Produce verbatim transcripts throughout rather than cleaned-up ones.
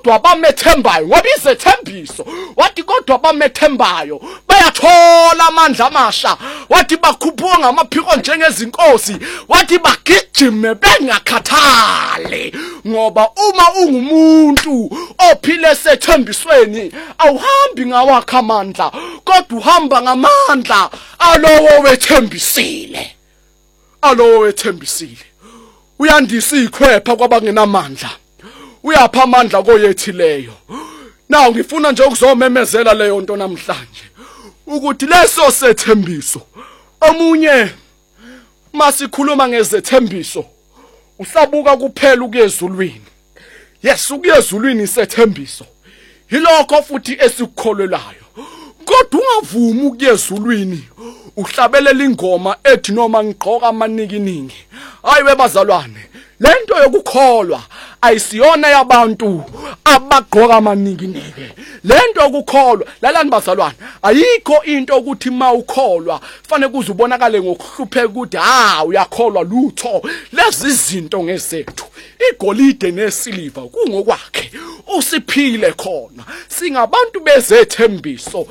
kodwa abamethembayo ngoba izethembiso wathi kodwa abamethembayo bayathola amandla amasha wathi bakhuphuka ngamaphiko njengezinkosi wathi bagijime bengakhathali ngoba uma ungumuntu ophile esethembisweni awuhambi ngawakha amandla kodwa uhamba ngamandla alowo wethembisile alowo wethembisile uyandisa ikhwepha kwabangenamandla uyapha amandla koyethileyo naw ngifuna nje ukuzomemezela leyo nto namhlanje ukuthi leso sethembiso omunye masikhuluma ngezethembiso usabuka kuphela ukuyezulwini yes ukuyezulwini isethembiso yilokho futhi esikukholelayo kodwa ungavumi ukuyezulwini uhlabelela ingoma ethi noma ngigqoka amanikiningi hayiwe bazalwane lento yokukholwa ayisiyona yabantu abagqoka amanikineke lento yokukholwa lalani bazalwane ayikho into ukuthi mawukholwa fanele kuzubonakale ngokuhlupheka ukuthi ha uyakholwa lutho lezi zinto ngezethu igolide nesiliva kungokwakhe usiphile khona singabantu bezethembiso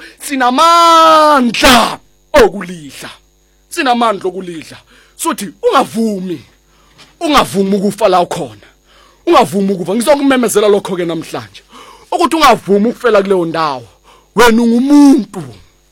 sinamandla okulidla sinamandla okulidla sothi ungavumi ungavumi ukufa la ukhona ungavumi ukufa ngizokumemezela lokho ke namhlanje ukuthi ungavumi ukufela kuleyo ndawo wena ungumuntu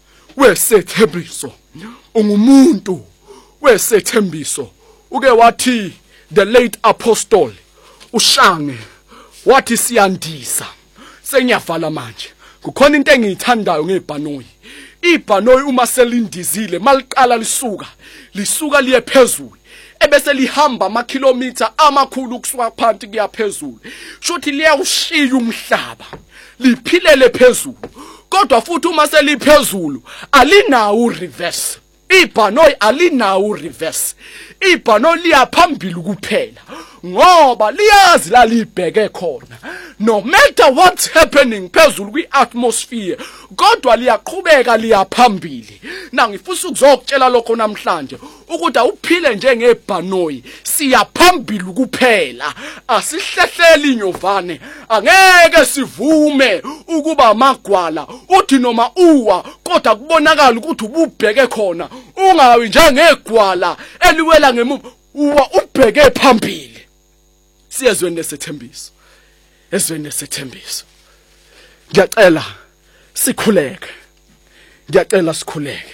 wesethembiso ungumuntu wesethembiso uke wathi the late apostle uShange wathi siyandisa sengiyavala manje kukhona into engiyithandayo ngebhanoyi ibhanoyi uma selindizile maliqala lisuka lisuka liye phezulu ebese lihamba amakhilometha amakhulu kusuka phansi kuya phezulu shothi liyawushiya umhlaba liphilele phezulu kodwa futhi uma seliphezulu alinawo reverse ibhanoyi alinawo reverse ibhanoyi liyaphambili kuphela ngoba liyazi la libheke khona no matter what's happening phezulu kwi-atmosphere kodwa liyaqhubeka liyaphambili na ngifisa ukuzokutshela lokho namhlanje ukuthi awuphile njengebhanoyi siyaphambili kuphela asihlehleli inyovane angeke sivume ukuba amagwala uthi noma uwa kodwa kubonakala ukuthi ububheke khona ungawi njengegwala eliwela ngemuva uwa ubheke phambili siyezweni lesethembiso ezweni lesethembiso ngiyacela sikhuleke ngiyacela sikhuleke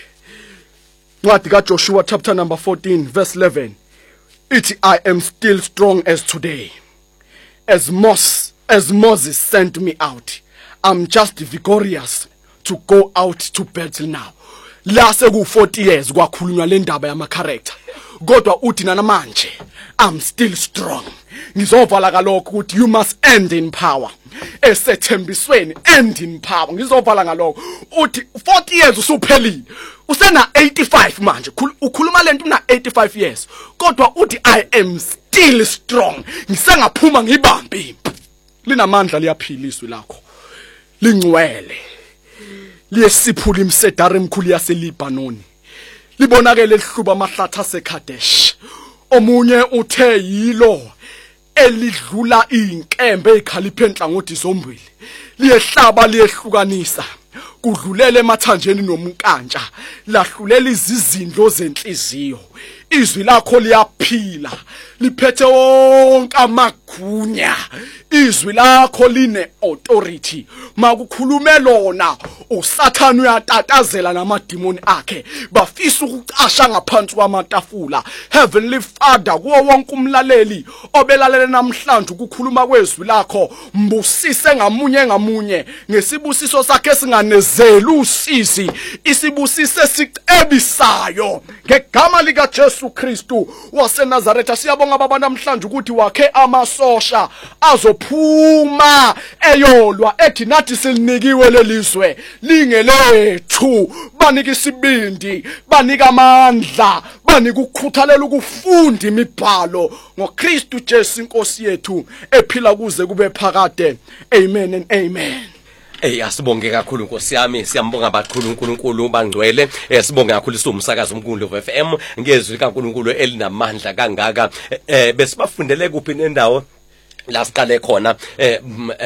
ncwadi kaJoshua chapter number fourteen verse eleven ithi I am still strong as today as Moses as Moses sent me out I'm just victorious to go out to battle now la seku forty years kwakhulunywa le ndaba yama character kodwa uthi namanje I'm still strong ngizovala kalokho ukuthi you must end in power esethembisweni end in power ngizovala ngalokho uthi forty years usuphelile usena eighty-five manje ukhuluma lento una eighty-five years kodwa uthi I am still strong ngisengaphuma ngibambe linamandla liyaphiliswa lakho lingcwele liyesiphula imsedari emkhulu yaseLibanoni libonakele lihluba amahlatha seKadesh omunye uthe yilo elidlula inkembe ekhaliphe enhlangothi zombili liyehlaba liyehlukanisa kudlulele emathanjeni nomnkantsha lahlulela izizindlo zenhliziyo izwi lakho liyaphila liphethe wonke amagunya izwi lakho line authority makukhulume lona usathana uyatatazela namadimoni akhe bafisa ukucasha ngaphansi kwamatafula heavenly father kuwo wonke umlaleli obelalela namhlanje ukukhuluma kwezwi lakho mbusise ngamunye ngamunye ngesibusiso sakhe singanezela usizi isibusise sicebisayo ngegama lika Jesu Kristu waseNazaretha siyabonga baba namhlanje ukuthi wakhe amasosha azophuma eyolwa ethi nathi silinikiwe lelizwe lingelethu banika isibindi banika amandla banika ukukhuthalela ukufunda imibhalo ngoKristu Jesu inkosi yethu ephila kuze kube phakade amen and amen. Eh asibonge kakhulu Nkosi yami siyambonga abakhulu uNkulunkulu bangcwele eh sibonge kakhulu isumsakazo uMkundlo F M ngezwi kaNkulunkulu elinamandla kangaka eh besibafundele kuphi nendawo la siqale khona eh